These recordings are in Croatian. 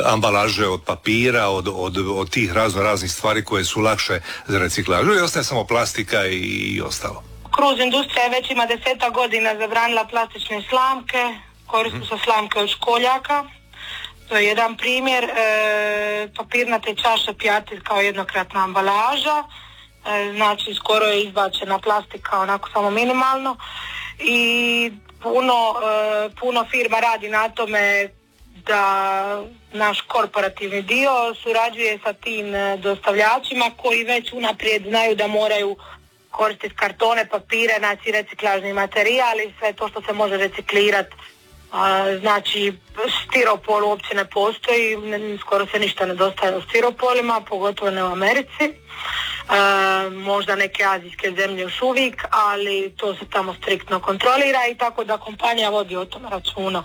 ambalaže, od papira, od tih raznih stvari koje su lakše za reciklažu i ostaje samo plastika i ostalo. Kruz industrija već ima 10 godina zabranila plastične slamke, koriste se slamke od školjaka. To je jedan primjer. Papirnate čaše pijati kao jednokratna ambalaža, znači skoro je izbačena plastika onako samo minimalno i puno firma radi na tome da naš korporativni dio surađuje sa tim dostavljačima koji već unaprijed znaju da moraju koristiti kartone, papire, znači reciklažni materijal i sve to što se može reciklirati. Znači stiropol uopće ne postoji, skoro se ništa ne dostaje u stiropolima, pogotovo ne u Americi. Možda neke azijske zemlje još uvijek, ali to se tamo striktno kontrolira i tako da kompanija vodi o tom računa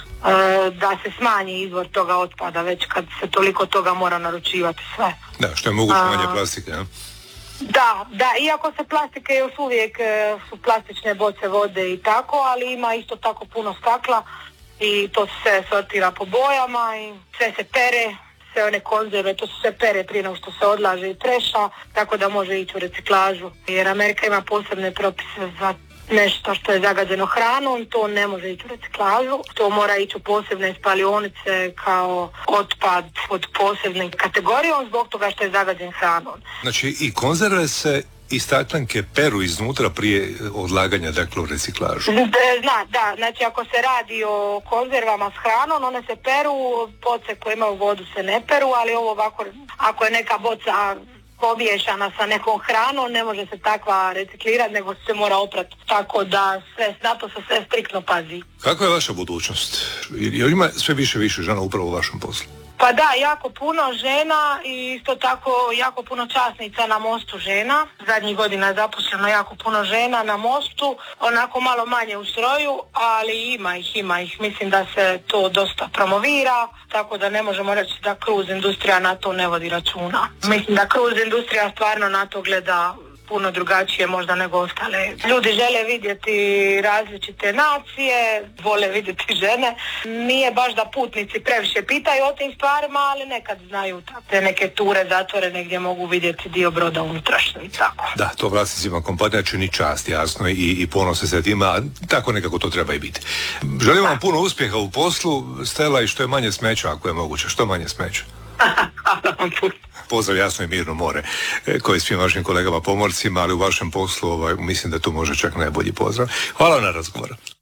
da se smanji izvor toga otpada već kad se toliko toga mora naručivati sve. Da, što je moguće manje plastike, ja? Da, iako se plastike još uvijek su plastične boce vode i tako, ali ima isto tako puno stakla i to se sortira po bojama i sve se pere, sve one konzerve, to se sve pere prije nego što se odlaže i treša, tako da može ići u reciklažu. Jer Amerika ima posebne propise za nešto što je zagađeno hranom, to ne može ići u reciklažu, to mora ići u posebne spalionice kao otpad od posebne kategorije zbog toga što je zagađen hranom. Znači i konzerve se i staklenke peru iznutra prije odlaganja, dakle, u reciklažu? Da, znači ako se radi o konzervama s hranom, one se peru, boce koje imaju vodu se ne peru, ali ovo ovako, ako je neka boca pomiješana sa nekom hranom, ne može se takva reciklirati, nego se mora oprati, tako da na to se sve striktno pazi. Kakva je vaša budućnost? Jer ima sve više žena upravo u vašem poslu? Pa da, jako puno žena i isto tako jako puno časnica na mostu žena. Zadnjih godina je zaposleno jako puno žena na mostu, onako malo manje u stroju, ali ima ih. Mislim da se to dosta promovira, tako da ne možemo reći da kruz industrija na to ne vodi računa. Mislim da kruz industrija stvarno na to gleda puno drugačije možda nego ostale. Ljudi žele vidjeti različite nacije, vole vidjeti žene. Nije baš da putnici previše pitaju o tim stvarima, ali nekad znaju te neke ture zatvorene gdje mogu vidjeti dio broda unutrašnji i tako. Da, to vlasnicima kompanija čini čast, jasno, i ponose se tim, a tako nekako to treba i biti. Želim vam puno uspjeha u poslu, Stela, i što je manje smeća, ako je moguće, što manje smeća. Hvala vam puno. Pozdrav, jasno i mirno more, koji svim vašim kolegama pomorcima, ali u vašem poslu mislim da tu može čak najbolji pozdrav. Hvala na razgovor.